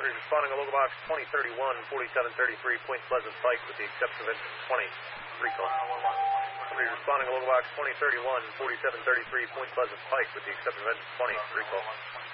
Somebody's responding to local box 2031, 4733, Point Pleasant Pike with the exception of engine 20. Recall. Somebody's responding to local box 2031, 4733, Point Pleasant Pike with the exception of engine 20. Recall.